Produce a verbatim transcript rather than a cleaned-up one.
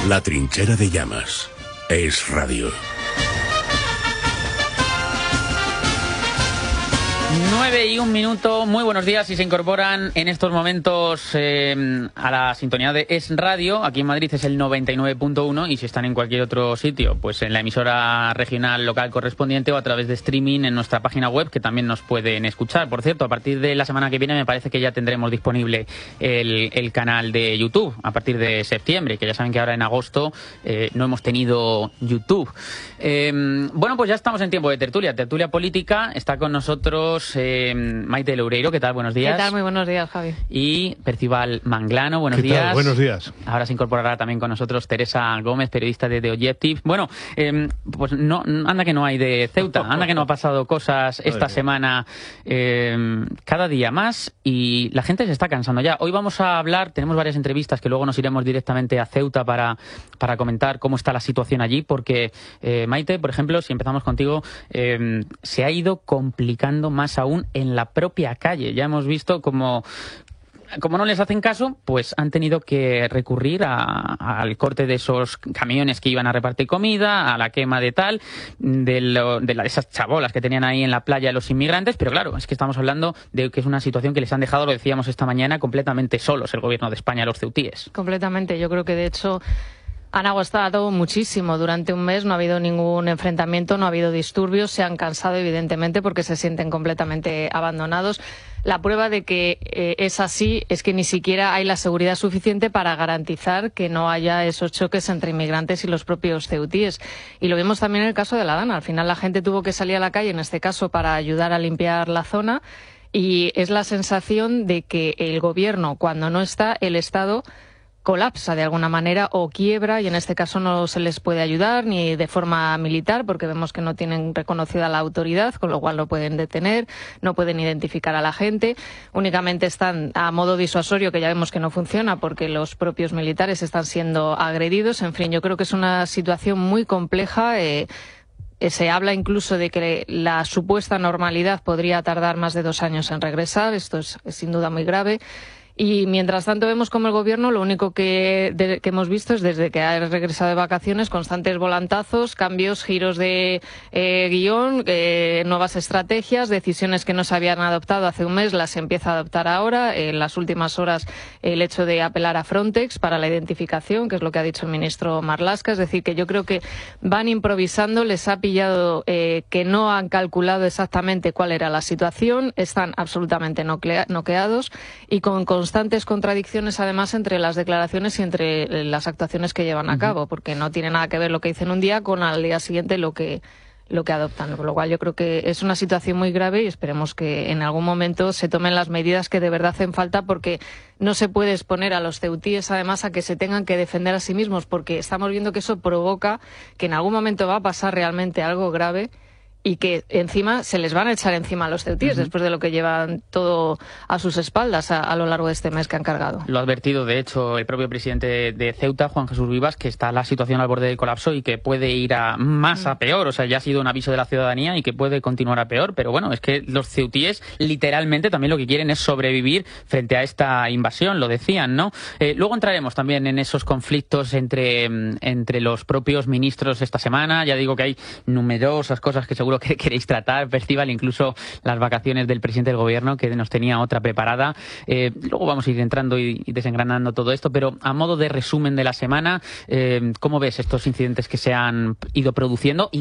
La trinchera de llamas. Es radio. nueve y un minuto, muy buenos días. Si se incorporan en estos momentos eh, a la sintonía de Es Radio, aquí en Madrid es el noventa y nueve punto uno, y si están en cualquier otro sitio, pues en la emisora regional local correspondiente o a través de streaming en nuestra página web, que también nos pueden escuchar. Por cierto, a partir de la semana que viene me parece que ya tendremos disponible el, el canal de YouTube, a partir de septiembre, que ya saben que ahora en agosto eh, no hemos tenido YouTube. Eh, bueno, pues ya estamos en tiempo de tertulia, tertulia política. Está con nosotros Eh, Maite Loureiro, ¿qué tal? Buenos días. ¿Qué tal? Muy buenos días, Javi. Y Percival Manglano, buenos ¿Qué días. tal? Buenos días. Ahora se incorporará también con nosotros Teresa Gómez, periodista de The Objective. Bueno, eh, pues no, anda que no hay de Ceuta, anda que no ha pasado cosas esta semana, eh, cada día más, y la gente se está cansando ya. Hoy vamos a hablar, tenemos varias entrevistas que luego nos iremos directamente a Ceuta para, para comentar cómo está la situación allí, porque eh, Maite, por ejemplo, si empezamos contigo, eh, se ha ido complicando más aún en la propia calle. Ya hemos visto como como no les hacen caso, pues han tenido que recurrir a, al corte de esos camiones que iban a repartir comida, a la quema de tal, de, lo, de, la, de esas chabolas que tenían ahí en la playa los inmigrantes. Pero claro, es que estamos hablando de que es una situación que les han dejado, lo decíamos esta mañana, completamente solos el gobierno de España, los ceutíes. Completamente. Yo creo que de hecho han aguantado muchísimo durante un mes, no ha habido ningún enfrentamiento, no ha habido disturbios, se han cansado evidentemente porque se sienten completamente abandonados. La prueba de que eh, es así es que ni siquiera hay la seguridad suficiente para garantizar que no haya esos choques entre inmigrantes y los propios ceutíes. Y lo vimos también en el caso de La Dana. Al final la gente tuvo que salir a la calle, en este caso para ayudar a limpiar la zona, y es la sensación de que el gobierno, cuando no está, el Estado colapsa de alguna manera o quiebra, y en este caso no se les puede ayudar ni de forma militar porque vemos que no tienen reconocida la autoridad, con lo cual no pueden detener, no pueden identificar a la gente, únicamente están a modo disuasorio, que ya vemos que no funciona porque los propios militares están siendo agredidos. En fin, yo creo que es una situación muy compleja. eh, Se habla incluso de que la supuesta normalidad podría tardar más de dos años en regresar. Esto es, es sin duda muy grave. Y mientras tanto vemos como el gobierno lo único que, de, que hemos visto es, desde que ha regresado de vacaciones, constantes volantazos, cambios, giros de eh, guión, eh, nuevas estrategias, decisiones que no se habían adoptado hace un mes las empieza a adoptar ahora. En las últimas horas el hecho de apelar a Frontex para la identificación, que es lo que ha dicho el ministro Marlaska. Es decir, que yo creo que van improvisando, les ha pillado eh, que no han calculado exactamente cuál era la situación, están absolutamente noqueados y con constantes contradicciones además entre las declaraciones y entre las actuaciones que llevan a cabo, porque no tiene nada que ver lo que dicen un día con al día siguiente lo que lo que adoptan, con lo cual yo creo que es una situación muy grave y esperemos que en algún momento se tomen las medidas que de verdad hacen falta, porque no se puede exponer a los ceutíes además a que se tengan que defender a sí mismos, porque estamos viendo que eso provoca que en algún momento va a pasar realmente algo grave y que encima se les van a echar encima a los ceutíes, uh-huh, después de lo que llevan todo a sus espaldas a, a lo largo de este mes que han cargado. Lo ha advertido, de hecho, el propio presidente de Ceuta, Juan Jesús Vivas, que está la situación al borde del colapso y que puede ir a más a peor. O sea, ya ha sido un aviso de la ciudadanía y que puede continuar a peor. Pero bueno, es que los ceutíes literalmente también lo que quieren es sobrevivir frente a esta invasión, lo decían, ¿no? Eh, luego entraremos también en esos conflictos entre, entre los propios ministros esta semana. Ya digo que hay numerosas cosas que seguro que queréis tratar, Percival, incluso las vacaciones del presidente del gobierno, que nos tenía otra preparada. Eh, luego vamos a ir entrando y, y desengranando todo esto, pero a modo de resumen de la semana, eh, ¿cómo ves estos incidentes que se han ido produciendo?